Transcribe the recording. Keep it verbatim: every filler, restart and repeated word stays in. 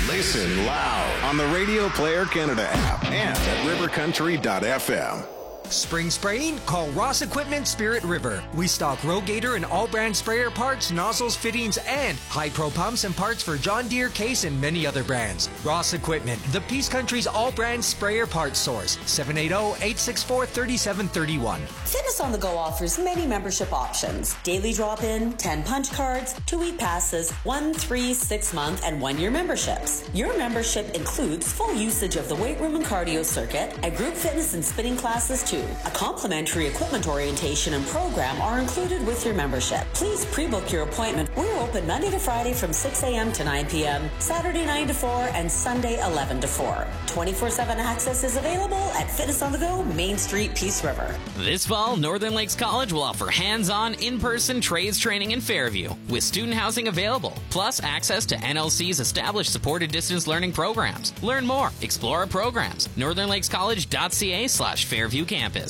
Listen loud on the Radio Player Canada app and at river country dot f m. Spring spraying? Call Ross Equipment Spirit River. We stock Rogator and all brand sprayer parts, nozzles, fittings, and high pro pumps and parts for John Deere, Case, and many other brands. Ross Equipment, the Peace Country's all brand sprayer parts source. seven eight zero, eight six four, three seven three one. Fitness on the Go offers many membership options. Daily drop-in, ten punch cards, two-week passes, one, three, six month, and one-year memberships. Your membership includes full usage of the weight room and cardio circuit, and group fitness and spinning classes too. A complimentary equipment orientation and program are included with your membership. Please pre-book your appointment. We're open Monday to Friday from six a.m. to nine p.m., Saturday nine to four, and Sunday eleven to four. twenty-four seven access is available at Fitness on the Go, Main Street, Peace River. This fall, Northern Lakes College will offer hands-on, in-person trades training in Fairview with student housing available, plus access to N L C's established supported distance learning programs. Learn more. Explore our programs. northern lakes college dot c a slash Fairview Campus.